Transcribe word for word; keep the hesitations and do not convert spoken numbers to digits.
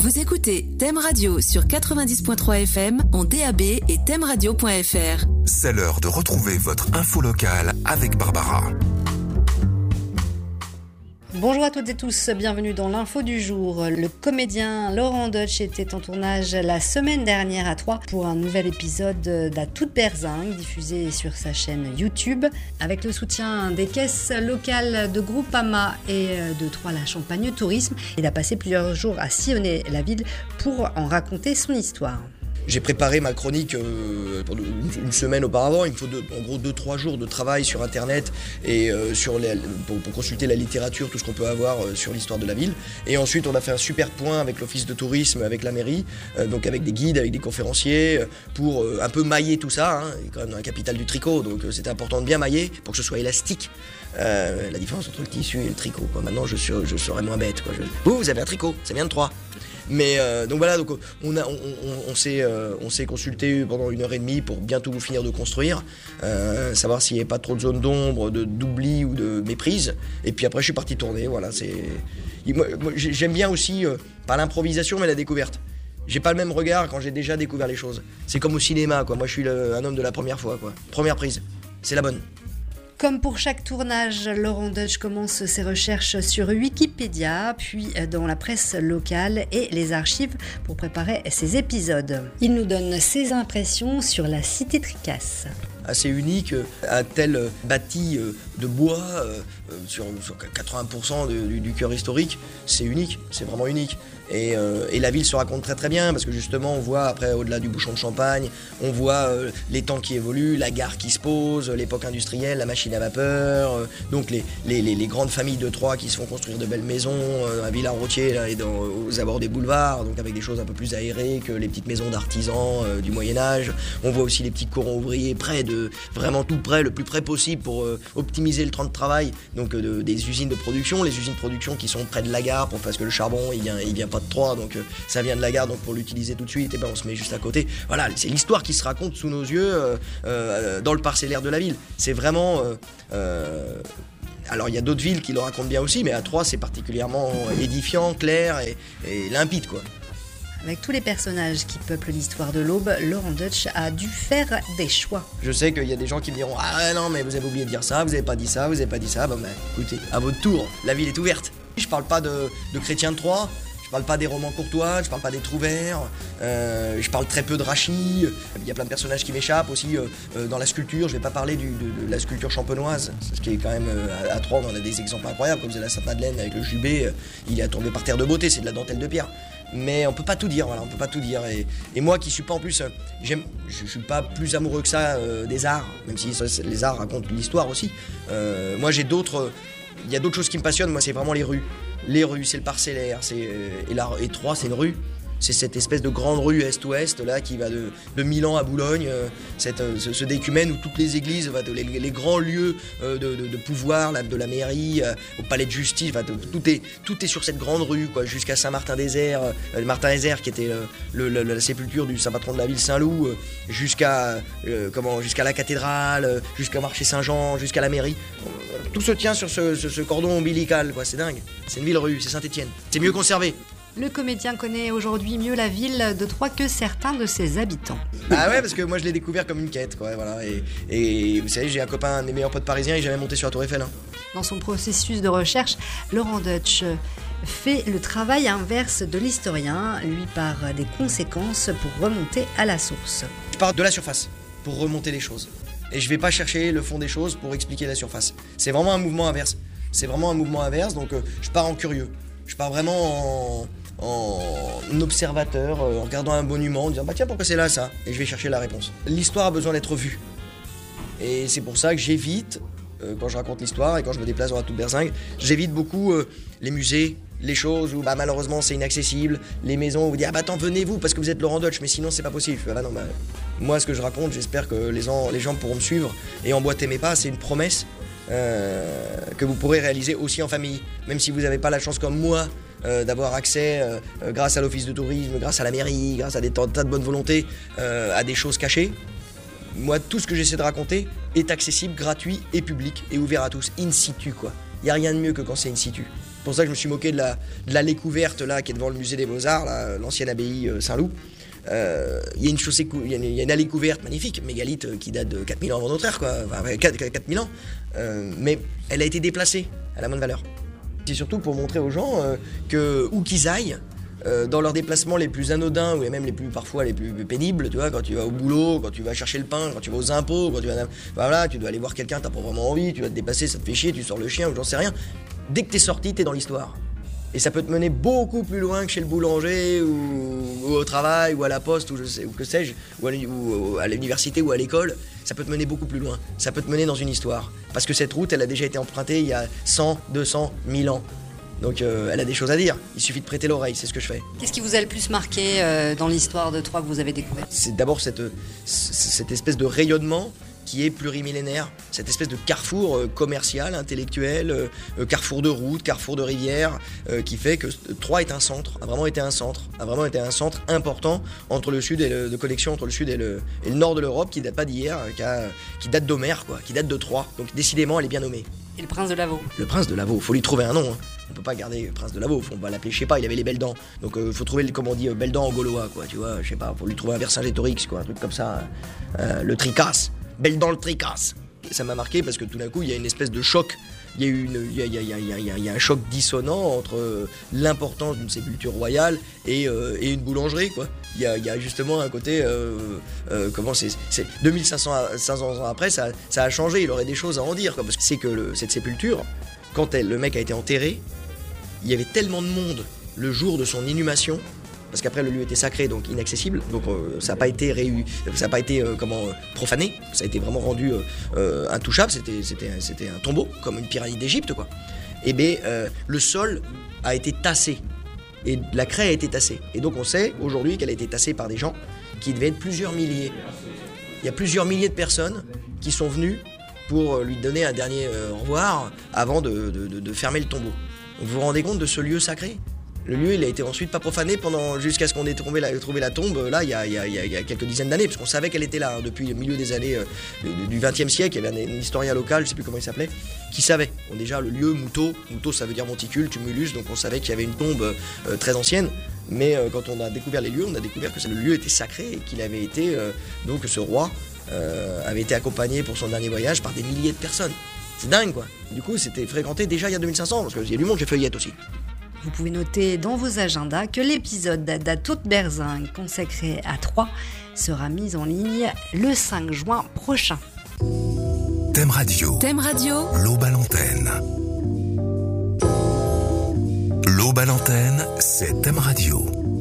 Vous écoutez Thème Radio sur quatre-vingt-dix point trois F M en D A B et thème radio point F R. C'est l'heure de retrouver votre info locale avec Barbara. Bonjour à toutes et tous, bienvenue dans l'info du jour. Le comédien Laurent Deutsch était en tournage la semaine dernière à Troyes pour un nouvel épisode d'À toute berzingue diffusé sur sa chaîne YouTube. Avec le soutien des caisses locales de Groupama et de Troyes-la-Champagne Tourisme, il a passé plusieurs jours à sillonner la ville pour en raconter son histoire. J'ai préparé ma chronique euh, une, une semaine auparavant. Il me faut deux, en gros deux trois jours de travail sur internet et euh, sur les, pour, pour consulter la littérature, tout ce qu'on peut avoir euh, sur l'histoire de la ville. Et ensuite on a fait un super point avec l'office de tourisme, avec la mairie, euh, donc avec des guides, avec des conférenciers, euh, pour euh, un peu mailler tout ça. Hein. Il y a quand même dans la capitale du tricot, donc euh, c'était important de bien mailler pour que ce soit élastique. Euh, la différence entre le tissu et le tricot, quoi. Maintenant je, suis, je serais moins bête, quoi. Je... Vous, vous avez un tricot, ça vient de Troyes. Mais euh, donc voilà, donc on, a, on, on, on, s'est, euh, on s'est consulté pendant une heure et demie pour bientôt finir de construire, euh, savoir s'il n'y avait pas trop de zones d'ombre, de, d'oubli ou de méprise. Et puis après je suis parti tourner, voilà. C'est... Moi, moi, j'aime bien aussi, euh, pas l'improvisation mais la découverte. J'ai pas le même regard quand j'ai déjà découvert les choses. C'est comme au cinéma, quoi. Moi je suis le, un homme de la première fois, quoi. Première prise, c'est la bonne. Comme pour chaque tournage, Laurent Deutsch commence ses recherches sur Wikipédia, puis dans la presse locale et les archives pour préparer ses épisodes. Il nous donne ses impressions sur la cité Tricasse. Assez unique, un tel bâti de bois sur, sur quatre-vingts pour cent du, du cœur historique, c'est unique, c'est vraiment unique. Et, euh, et la ville se raconte très très bien parce que justement on voit après au-delà du bouchon de champagne, on voit euh, les temps qui évoluent, la gare qui se pose, l'époque industrielle, la machine à vapeur, euh, donc les, les, les, les grandes familles de Troyes qui se font construire de belles maisons euh, dans la villa Rotier là, et dans, aux abords des boulevards, donc avec des choses un peu plus aérées que les petites maisons d'artisans euh, du Moyen-Âge. On voit aussi les petits corons ouvriers près de, vraiment tout près, le plus près possible pour euh, optimiser le temps de travail, donc euh, de, des usines de production, les usines de production qui sont près de la gare pour, parce que le charbon il vient, il vient pas de Troyes, donc euh, ça vient de la gare, donc pour l'utiliser tout de suite, et ben on se met juste à côté. Voilà, c'est l'histoire qui se raconte sous nos yeux euh, euh, dans le parcellaire de la ville. C'est vraiment. Euh, euh, alors il y a d'autres villes qui le racontent bien aussi, mais à Troyes c'est particulièrement édifiant, clair et, et limpide, quoi. Avec tous les personnages qui peuplent l'histoire de l'Aube, Laurent Deutsch a dû faire des choix. Je sais qu'il y a des gens qui me diront « Ah non, mais vous avez oublié de dire ça, vous avez pas dit ça, vous avez pas dit ça. » Bon ben écoutez, à votre tour, la ville est ouverte. Je parle pas de, de chrétiens de Troyes. Je parle pas des romans courtois, je parle pas des Trouvères, euh, je parle très peu de Rachy. Il y a plein de personnages qui m'échappent aussi euh, euh, dans la sculpture. Je vais pas parler du, de, de la sculpture champenoise, ce qui est quand même euh, à Troyes, on a des exemples incroyables, comme c'est la Sainte-Madeleine avec le jubé, euh, il est tombé par terre de beauté, c'est de la dentelle de pierre. Mais on peut pas tout dire, voilà, on peut pas tout dire. Et, et moi qui suis pas en plus, euh, j'aime, je, je suis pas plus amoureux que ça euh, des arts, même si ça, les arts racontent l'histoire aussi. Euh, moi j'ai d'autres, il y a d'autres choses qui me passionnent. Moi c'est vraiment les rues. Les rues, c'est le parcellaire, c'est, et, la, et Troyes, c'est une rue. C'est cette espèce de grande rue est-ouest là qui va de, de Milan à Boulogne, cette, ce, ce décumène où toutes les églises, de, les, les grands lieux de, de, de pouvoir, là, de la mairie, au palais de justice, de, tout, est, tout est sur cette grande rue, quoi, jusqu'à Saint-Martin-des-Airs, euh, Martin-des-Airs qui était le, le, le, la sépulture du saint patron de la ville, Saint-Loup, euh, jusqu'à, euh, comment, jusqu'à la cathédrale, euh, jusqu'à marché Saint-Jean, jusqu'à la mairie. Tout se tient sur ce, ce, ce cordon ombilical, quoi, c'est dingue. C'est une ville-rue, c'est Saint-Étienne. C'est mieux conservé. Le comédien connaît aujourd'hui mieux la ville de Troyes que certains de ses habitants. Ah ouais, parce que moi je l'ai découvert comme une quête, quoi, voilà. Et, et vous savez, j'ai un copain, un des meilleurs potes parisiens, il est jamais monté sur la Tour Eiffel. Hein. Dans son processus de recherche, Laurent Deutsch fait le travail inverse de l'historien, lui part des conséquences pour remonter à la source. Je pars de la surface pour remonter les choses. Et je vais pas chercher le fond des choses pour expliquer la surface. C'est vraiment un mouvement inverse. C'est vraiment un mouvement inverse, donc euh, je pars en curieux. Je pars vraiment en... en observateur, en regardant un monument, en disant bah tiens pourquoi c'est là ça, et je vais chercher la réponse. L'histoire a besoin d'être vue, et c'est pour ça que j'évite, euh, quand je raconte l'histoire et quand je me déplace dans la toute berzingue, j'évite beaucoup euh, les musées, les choses où bah, malheureusement c'est inaccessible, les maisons où vous dites ah bah attends venez-vous parce que vous êtes Laurent Deutsch, mais sinon c'est pas possible. Je fais, bah, non, bah, moi ce que je raconte, j'espère que les gens, les gens pourront me suivre et emboîter mes pas, c'est une promesse euh, que vous pourrez réaliser aussi en famille, même si vous n'avez pas la chance comme moi Euh, d'avoir accès, euh, euh, grâce à l'office de tourisme, grâce à la mairie, grâce à des tas de bonne volonté, euh, à des choses cachées. Moi, tout ce que j'essaie de raconter est accessible, gratuit et public et ouvert à tous, in situ, quoi. Il n'y a rien de mieux que quand c'est in situ. C'est pour ça que je me suis moqué de la, de l'allée couverte là, qui est devant le musée des Beaux-Arts, là, l'ancienne abbaye euh, Saint-Loup. Il euh, y a une chaussée, cou- y a une, y a une allée couverte magnifique, mégalithe euh, qui date de quatre mille ans avant notre ère, quoi. Enfin, quatre mille ans. Euh, mais elle a été déplacée à la moindre valeur. C'est surtout pour montrer aux gens euh, que où qu'ils aillent, euh, dans leurs déplacements les plus anodins ou même les plus parfois les plus pénibles, tu vois, quand tu vas au boulot, quand tu vas chercher le pain, quand tu vas aux impôts, quand tu vas, voilà, tu dois aller voir quelqu'un, t'as pas vraiment envie, tu vas te dépasser, ça te fait chier, tu sors le chien ou j'en sais rien. Dès que t'es sorti, t'es dans l'histoire. Et ça peut te mener beaucoup plus loin que chez le boulanger ou, ou au travail ou à la poste ou je sais ou que sais-je ou à, ou à l'université ou à l'école. Ça peut te mener beaucoup plus loin. Ça peut te mener dans une histoire. Parce que cette route, elle a déjà été empruntée il y a cent, deux cents, mille ans. Donc euh, elle a des choses à dire. Il suffit de prêter l'oreille, c'est ce que je fais. Qu'est-ce qui vous a le plus marqué euh, dans l'histoire de Troyes que vous avez découvert ? C'est d'abord cette, cette espèce de rayonnement qui est plurimillénaire, cette espèce de carrefour euh, commercial, intellectuel, euh, carrefour de routes, carrefour de rivières, euh, qui fait que Troyes est un centre, a vraiment été un centre, a vraiment été un centre important entre le sud et le, de connexion entre le sud et le, et le nord de l'Europe, qui date pas d'hier, qui, a, qui date d'Homère, quoi, qui date de Troyes. Donc décidément, elle est bien nommée. Et le prince de Lavaux ? Le prince de Lavaux, faut lui trouver un nom. Hein. On peut pas garder le prince de Lavaux, on va l'appeler, je sais pas, il avait les belles dents. Donc euh, faut trouver, comment on dit, belles dents en gaulois, quoi, tu vois, je sais pas, faut lui trouver un Vercingétorix, quoi, un truc comme ça, euh, le tricasse. Belle dans le tricasse. Ça m'a marqué parce que tout d'un coup, il y a une espèce de choc. Il y a, une, il y a, il y a, il y a, il y a, il y a un choc dissonant entre euh, l'importance d'une sépulture royale et, euh, et une boulangerie, quoi. Il y a, il y a justement un côté... Euh, euh, comment c'est, c'est deux mille cinq cents ans après, ça, ça a changé. Il aurait des choses à en dire, quoi, parce que c'est que le, cette sépulture, quand elle, le mec a été enterré, il y avait tellement de monde le jour de son inhumation, parce qu'après le lieu était sacré, donc inaccessible, donc euh, ça n'a pas été réu... ça n'a pas été euh, comment euh, profané, ça a été vraiment rendu euh, euh, intouchable, c'était, c'était, c'était un tombeau, comme une pyramide d'Égypte, quoi. Et bien, euh, le sol a été tassé, et la craie a été tassée. Et donc on sait aujourd'hui qu'elle a été tassée par des gens qui devaient être plusieurs milliers. Il y a plusieurs milliers de personnes qui sont venues pour lui donner un dernier euh, au revoir avant de, de, de, de fermer le tombeau. Donc vous vous rendez compte de ce lieu sacré ? Le lieu, il a été ensuite pas profané pendant, jusqu'à ce qu'on ait trouvé la, trouvé la tombe, là, il y, a, il, y a, il y a quelques dizaines d'années, parce qu'on savait qu'elle était là, hein, depuis le milieu des années euh, du vingtième siècle. Il y avait un, un historien local, je sais plus comment il s'appelait, qui savait. Bon, déjà, le lieu, Moutot, Moutot, ça veut dire monticule, tumulus, donc on savait qu'il y avait une tombe euh, très ancienne. Mais euh, quand on a découvert les lieux, on a découvert que le lieu était sacré et qu'il avait été, euh, donc ce roi euh, avait été accompagné pour son dernier voyage par des milliers de personnes. C'est dingue, quoi. Du coup, c'était fréquenté déjà il y a deux mille cinq cents, parce qu'il y a du monde chez Feuillette aussi. Vous pouvez noter dans vos agendas que l'épisode d'A toute berzingue consacré à Troyes sera mis en ligne le cinq juin prochain. Thème Radio. Thème Radio. L'aube à l'antenne. L'aube à l'antenne, c'est Thème Radio.